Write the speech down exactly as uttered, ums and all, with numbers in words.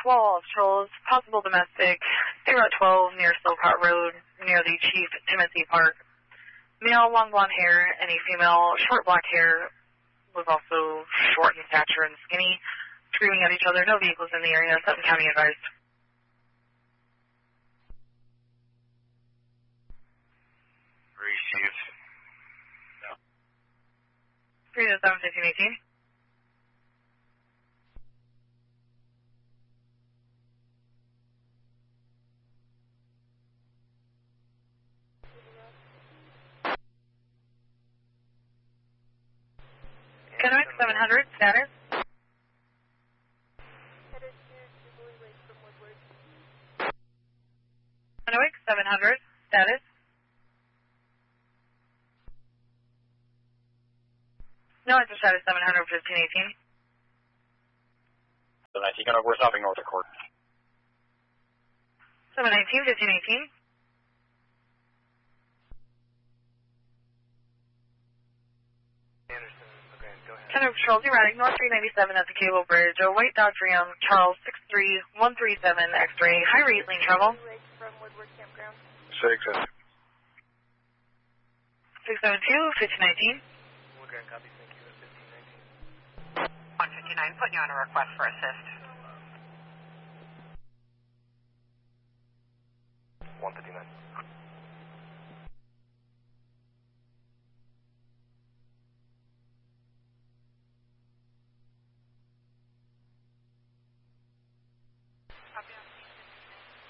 Wall of Trolls, possible domestic, zero twelve near Silcott Road, near the Chief Timothy Park. Male, long blonde hair, and a female, short black hair, was also short in stature and skinny, screaming at each other. No vehicles in the area. Sutton County advised. Receive. No. three to seven, fifteen, eighteen. Kennewick seven hundred, status. Kennewick seven hundred, status. No answer status seven hundred, fifteen, eighteen. seven nineteen, Kennewick, we're stopping north of court. seven nineteen, fifteen, eighteen. Kennewick Patrols, erratic, North three ninety-seven at the Cable Bridge, a white Dodge Ram, Charles six three one three seven, X-ray, high rate lane travel. From Woodward Campground. Six. six seven two, fifteen nineteen. Woodground copy, thank you, fifteen nineteen. one fifty-nine, putting you on a request for assist. one fifty-nine.